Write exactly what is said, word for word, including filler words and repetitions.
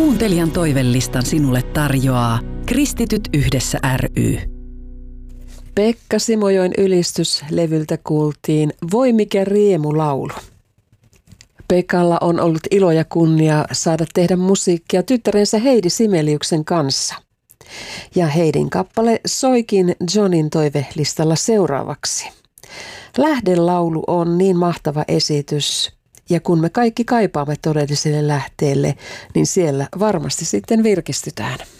Kuuntelijan toivellistan sinulle tarjoaa Kristityt yhdessä ry. Pekka Simojoen ylistyslevyltä kuultiin Voi mikä riemulaulu. Pekalla on ollut ilo ja kunnia saada tehdä musiikkia tyttärensä Heidi Simeliuksen kanssa. Ja Heidin kappale soikin Johnin toivelistalla seuraavaksi. Lähdelaulu on niin mahtava esitys, ja kun me kaikki kaipaamme todelliselle lähteelle, niin siellä varmasti sitten virkistytään.